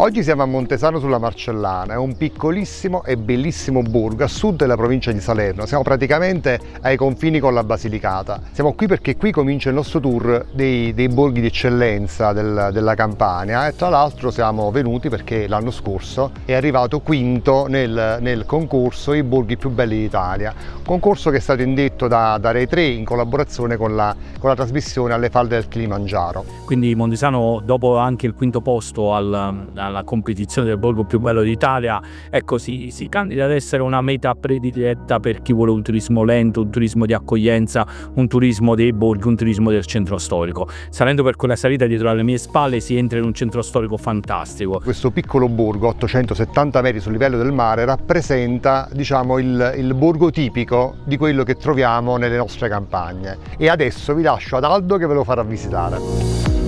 Oggi siamo a Montesano sulla Marcellana, è un piccolissimo e bellissimo borgo a sud della provincia di Salerno, siamo praticamente ai confini con la Basilicata. Siamo qui perché qui comincia il nostro tour dei borghi di eccellenza della Campania e tra l'altro siamo venuti perché l'anno scorso è arrivato quinto nel concorso I borghi più belli d'Italia, concorso che è stato indetto da Rai 3 in collaborazione con la trasmissione Alle falde del Kilimangiaro. Quindi Montesano, dopo anche il quinto posto alla competizione del borgo più bello d'Italia, ecco, si candida ad essere una meta prediletta per chi vuole un turismo lento, un turismo di accoglienza, un turismo dei borghi, un turismo del centro storico. Salendo per quella salita dietro alle mie spalle si entra in un centro storico fantastico. Questo piccolo borgo, 870 metri sul livello del mare, rappresenta, diciamo, il borgo tipico di quello che troviamo nelle nostre campagne. E adesso vi lascio ad Aldo che ve lo farà visitare.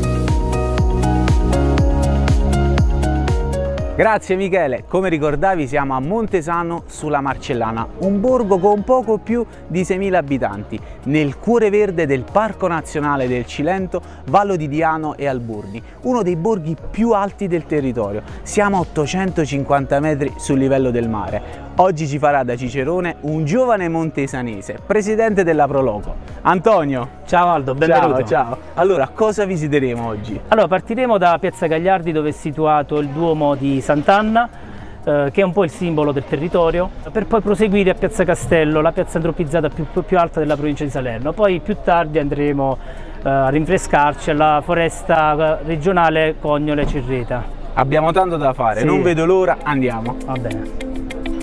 Grazie Michele, come ricordavi siamo a Montesano sulla Marcellana, un borgo con poco più di 6.000 abitanti, nel cuore verde del Parco Nazionale del Cilento, Vallo di Diano e Alburni, uno dei borghi più alti del territorio. Siamo a 850 metri sul livello del mare. Oggi ci farà da cicerone un giovane montesanese, presidente della Proloco, Antonio. Ciao Aldo, benvenuto. Ciao. Allora, cosa visiteremo oggi? Allora, partiremo da Piazza Gagliardi, dove è situato il Duomo di Sant'Anna, che è un po' il simbolo del territorio, per poi proseguire a Piazza Castello, la piazza antropizzata più alta della provincia di Salerno. Poi più tardi andremo a rinfrescarci alla foresta regionale Cognole-Cerreta. Abbiamo tanto da fare, Sì. Non vedo l'ora, andiamo. Va bene.